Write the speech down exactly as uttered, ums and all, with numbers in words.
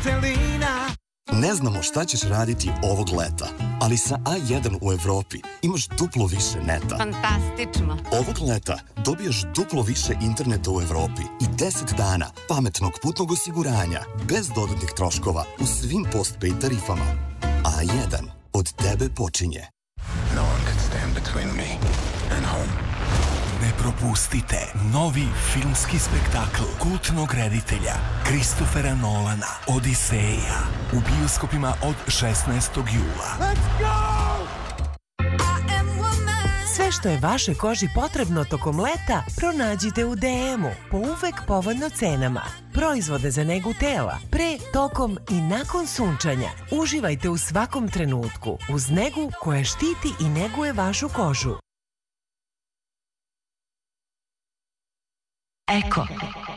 Valtelina. Ne znamo šta ćeš raditi ovog leta, ali sa A jedan u Evropi imaš duplo više neta. Fantastično. Ovog leta dobijaš duplo više interneta u Evropi i deset dana pametnog putnog osiguranja bez dodatnih troškova u svim postpaid tarifama. A jedan od tebe počinje. No one could stand between me and home. Ne propustite novi filmski spektakl kultnog reditelja Kristofera Nolana Odiseja u bioskopima od šesnaestog jula. Let's go! Sve što je vašoj koži potrebno tokom leta pronađite u D M-u po uvek povoljno cenama. Proizvode za negu tela, pre, tokom i nakon sunčanja. Uživajte u svakom trenutku uz negu koja štiti i neguje vašu kožu. Eko.